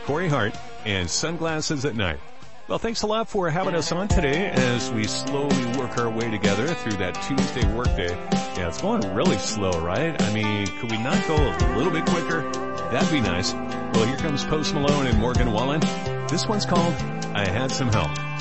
Corey Hart, and Sunglasses at Night. Well, thanks a lot for having us on today as we slowly work our way together through that Tuesday workday. Yeah, it's going really slow, right? I mean, could we not go a little bit quicker? That'd be nice. Well, here comes Post Malone and Morgan Wallen. This one's called I Had Some Help.